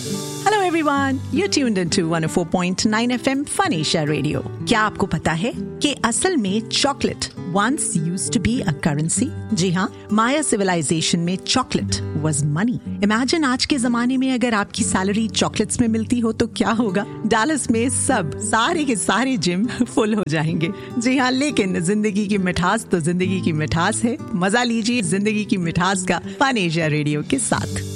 Hello everyone, you're tuned into 104.9 FM Fun Asia Radio. क्या आपको पता है कि असल में chocolate once used to be a currency? जी हाँ, माया सिविलाइजेशन में चॉकलेट was money. Imagine आज के जमाने में अगर आपकी सैलरी चॉकलेट्स में मिलती हो तो क्या होगा? डैलस में सब सारे के सारे जिम फुल हो जाएंगे. जी हाँ, लेकिन जिंदगी की मिठास तो जिंदगी की मिठास है. मजा लीजिए जिंदगी की मिठास का फन एशिया रेडियो के साथ.